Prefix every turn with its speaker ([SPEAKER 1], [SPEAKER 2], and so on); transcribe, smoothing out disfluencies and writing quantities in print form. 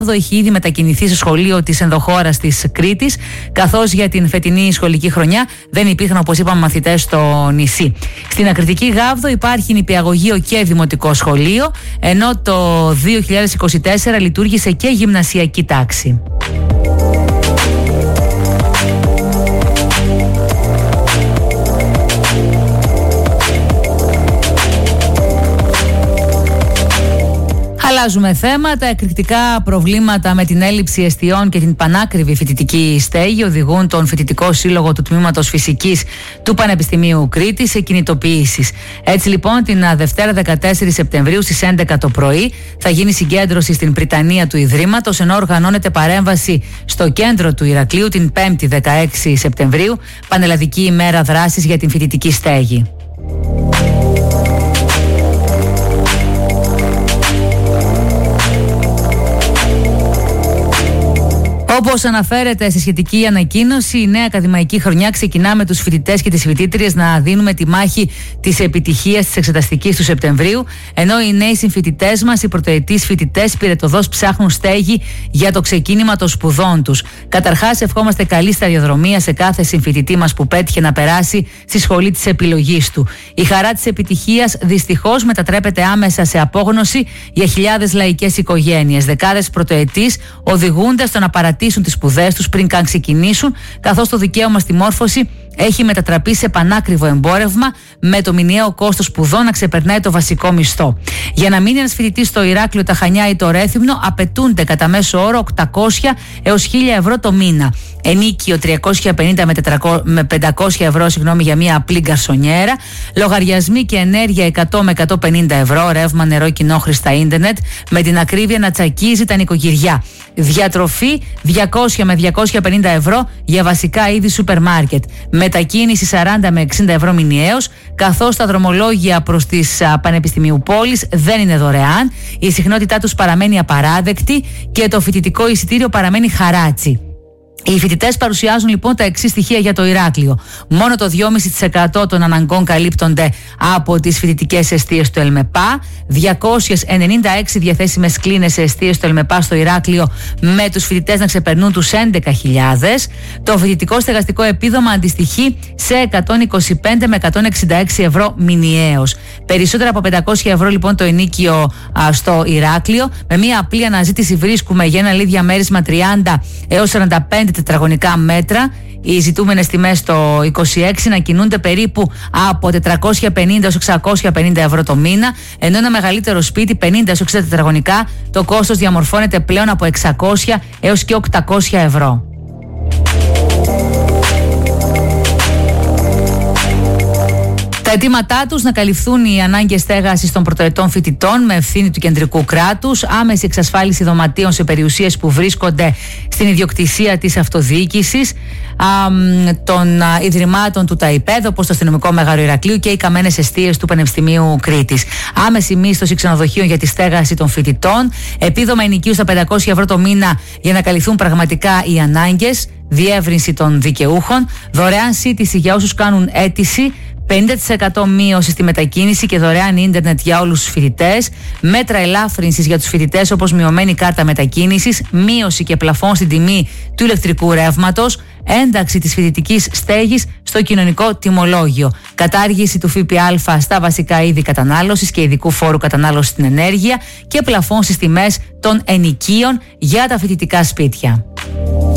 [SPEAKER 1] Γάβδο έχει ήδη μετακινηθεί στο σχολείο της ενδοχώρας της Κρήτης, καθώς για την φετινή σχολική χρονιά δεν υπήρχαν, όπως είπαμε, μαθητές στο νησί. Στην Ακριτική Γάβδο υπάρχει νηπιαγωγείο και δημοτικό σχολείο, ενώ το 2024 λειτουργήσε και γυμνασιακή τάξη. Αλλάζουμε θέμα. Τα εκρηκτικά προβλήματα με την έλλειψη εστιών και την πανάκριβη φοιτητική στέγη οδηγούν τον Φοιτητικό Σύλλογο του Τμήματος Φυσικής του Πανεπιστημίου Κρήτης σε κινητοποιήσεις. Έτσι λοιπόν, την Δευτέρα 14 Σεπτεμβρίου στις 11 το πρωί θα γίνει συγκέντρωση στην Πριτανία του Ιδρύματος, ενώ οργανώνεται παρέμβαση στο κέντρο του Ηρακλείου την 5η 16 Σεπτεμβρίου, Πανελλαδική ημέρα δράσης για την φοιτητική στέγη. Όπως αναφέρεται στη σχετική ανακοίνωση, η νέα ακαδημαϊκή χρονιά ξεκινά με τους φοιτητές και τις φοιτήτριες να δίνουμε τη μάχη της επιτυχίας της εξεταστικής του Σεπτεμβρίου, ενώ οι νέοι συμφοιτητές μας, οι πρωτοετής φοιτητές, πυρετωδώς ψάχνουν στέγη για το ξεκίνημα των σπουδών τους. Καταρχάς, ευχόμαστε καλή σταδιοδρομία σε κάθε συμφοιτητή μας που πέτυχε να περάσει στη σχολή της επιλογής του. Η χαρά της επιτυχίας δυστυχώς μετατρέπεται άμεσα σε απόγνωση για χιλιάδες λαϊκές οικογένειες. Δεκάδες πρωτοετής οδηγούνται στο να παρατήσουν τις σπουδές τους πριν καν ξεκινήσουν, καθώς το δικαίωμα στη μόρφωση έχει μετατραπεί σε πανάκριβο εμπόρευμα, με το μηνιαίο κόστος σπουδών να ξεπερνάει το βασικό μισθό. Για να μείνει ένας φοιτητής στο Ηράκλειο, τα Χανιά ή το Ρέθυμνο, απαιτούνται κατά μέσο όρο 800 έως 1000 ευρώ το μήνα. Ενίκιο 350 με 500 ευρώ για μια απλή γκαρσονιέρα. Λογαριασμοί και ενέργεια 100 με 150 ευρώ. Ρεύμα, νερό, κοινόχρηστα ίντερνετ, με την ακρίβεια να τσακίζει τα νοικοκυριά. Διατροφή 200 με 250 ευρώ για βασικά είδη σούπερ μάρκετ. Μετακίνηση 40 με 60 ευρώ μηνιαίως, καθώς τα δρομολόγια προς τις πανεπιστημίου πόλης δεν είναι δωρεάν, η συχνότητά τους παραμένει απαράδεκτη και το φοιτητικό εισιτήριο παραμένει χαράτσι. Οι φοιτητές παρουσιάζουν λοιπόν τα εξής στοιχεία για το Ηράκλειο. Μόνο το 2,5% των αναγκών καλύπτονται από τις φοιτητικές εστίες του ΕΛΜΕΠΑ. 296 διαθέσιμες κλίνες σε εστίες του ΕΛΜΕΠΑ στο Ηράκλειο, με τους φοιτητές να ξεπερνούν τους 11.000. Το φοιτητικό στεγαστικό επίδομα αντιστοιχεί σε 125 με 166 ευρώ μηνιαίως. Περισσότερα από 500 ευρώ λοιπόν το ενίκιο στο Ηράκλειο. Με μια απλή αναζήτηση βρίσκουμε για ένα διαμέρισμα 30 έως 45 τετραγωνικά μέτρα. Οι ζητούμενες τιμές το 26 να κινούνται περίπου από 450 έως 650 ευρώ το μήνα, ενώ ένα μεγαλύτερο σπίτι 50 έως 60 τετραγωνικά το κόστος διαμορφώνεται πλέον από 600 έως και 800 ευρώ. Τα αιτήματά τους να καλυφθούν οι ανάγκες στέγασης των πρωτοετών φοιτητών με ευθύνη του κεντρικού κράτους, άμεση εξασφάλιση δωματίων σε περιουσίες που βρίσκονται στην ιδιοκτησία της αυτοδιοίκησης, των ιδρυμάτων του ΤΑΙΠΕΔ, όπως το Αστυνομικό Μέγαρο Ηρακλείου και οι καμένες εστίες του Πανεπιστημίου Κρήτης. Άμεση μίσθωση ξενοδοχείων για τη στέγαση των φοιτητών, επίδομα ενοικίου στα 500 ευρώ το μήνα για να καλυφθούν πραγματικά οι ανάγκες, διεύρυνση των δικαιούχων, δωρεάν σύντηση για όσους κάνουν αίτηση, 50% μείωση στη μετακίνηση και δωρεάν ίντερνετ για όλους τους φοιτητές, μέτρα ελάφρυνσης για τους φοιτητές όπως μειωμένη κάρτα μετακίνησης, μείωση και πλαφόν στην τιμή του ηλεκτρικού ρεύματος, ένταξη της φοιτητικής στέγης στο κοινωνικό τιμολόγιο, κατάργηση του ΦΠΑ στα βασικά είδη κατανάλωσης και ειδικού φόρου κατανάλωσης στην ενέργεια και πλαφόν στις τιμές των ενοικίων για τα φοιτητικά σπίτια.